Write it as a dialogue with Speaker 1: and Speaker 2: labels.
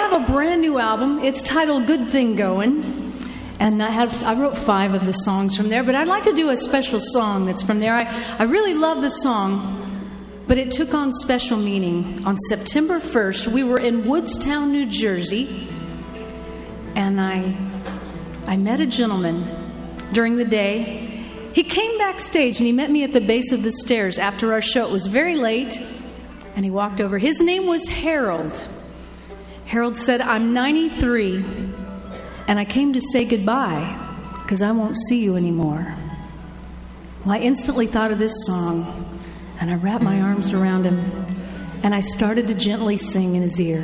Speaker 1: have a brand new album. It's titled Good Thing Going. And I wrote 5 of the songs from there, but I'd like to do a special song that's from there. I really love the song, but it took on special meaning. On September 1st, we were in Woodstown, New Jersey, and I met a gentleman during the day. He came backstage and he met me at the base of the stairs after our show. It was very late, and he walked over. His name was Harold. Harold said, "I'm 93, and I came to say goodbye because I won't see you anymore." Well, I instantly thought of this song, and I wrapped my arms around him, and I started to gently sing in his ear.